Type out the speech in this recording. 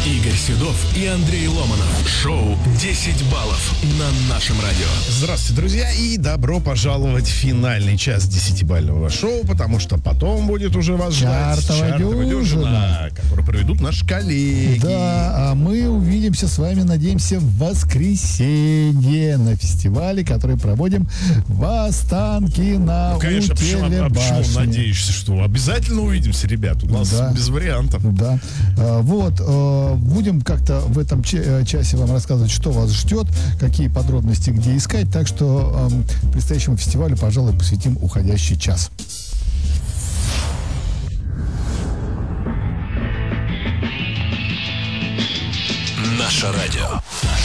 Игорь Седов и Андрей Ломанов. Шоу «10 баллов» на нашем радио. Здравствуйте, друзья, и добро пожаловать в финальный час 10-бального шоу, потому что потом будет уже вас ждать Чартова дюжина, который проведут наши коллеги. Да, а мы увидимся с вами, надеемся, в воскресенье на фестивале, который проводим в Останкино, Конечно, у почему телебашни. надеешься, что обязательно увидимся, ребят? У нас без вариантов. Да. Будем как-то в этом часе вам рассказывать, что вас ждет, какие подробности где искать. Так что предстоящему фестивалю, пожалуй, посвятим уходящий час. Наше радио.